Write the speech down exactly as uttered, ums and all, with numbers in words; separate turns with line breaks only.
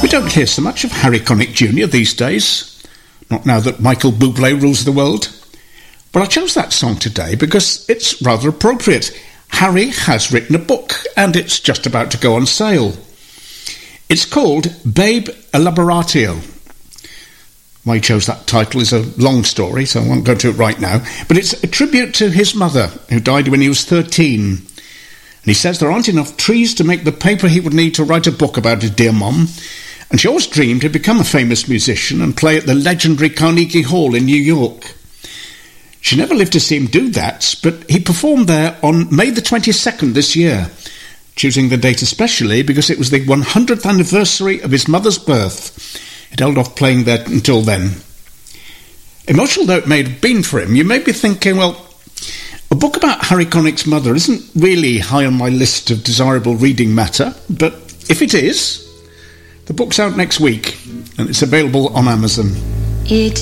We don't hear so much of Harry Connick Junior these days, not now that Michael Bublé rules the world. But I chose that song today because it's rather appropriate. Harry has written a book, and it's just about to go on sale. It's called Babe Elaboratio. Why he chose that title is a long story, so I won't go into it right now. But it's a tribute to his mother, who died when he was thirteen. And he says there aren't enough trees to make the paper he would need to write a book about his dear mum. And she always dreamed he'd become a famous musician and play at the legendary Carnegie Hall in New York. She never lived to see him do that, but he performed there on May the twenty-second this year, choosing the date especially because it was the one hundredth anniversary of his mother's birth. He'd held off playing there until then. Emotional though it may have been for him, you may be thinking, well, a book about Harry Connick's mother isn't really high on my list of desirable reading matter, but if it is, the book's out next week, and it's available on Amazon.
It